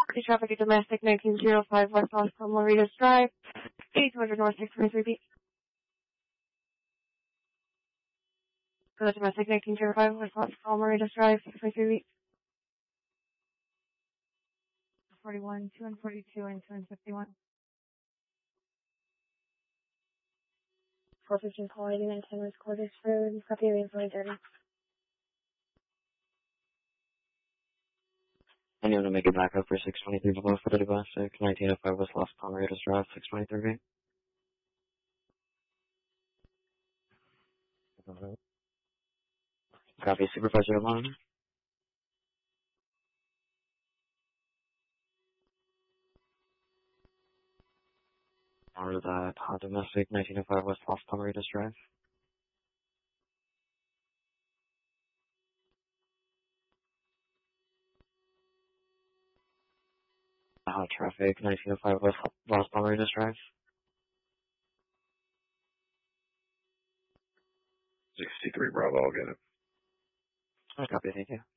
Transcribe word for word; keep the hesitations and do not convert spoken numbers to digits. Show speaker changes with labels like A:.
A: City traffic at domestic nineteen oh five West Los Palmaritas Drive, eight hundred North six twenty-three B. For the domestic nineteen oh five West Los Palmaritas Drive, six twenty-three B. forty-one, two forty-two, and two fifty-one. four fifteen call eighty-nine ten West Quarters for copy of the thirty.
B: I need to make it back up for six twenty-three below for the domestic, nineteen oh five West Los Palmaritas Drive, six twenty-three B. Copy, Supervisor Alon. Order that hot domestic, nineteen oh five West Los Palmaritas Drive. Hot traffic, nineteen oh five West Los Palmaritas Drive.
C: sixty-three Bravo, I'll get it.
B: Copy, thank you.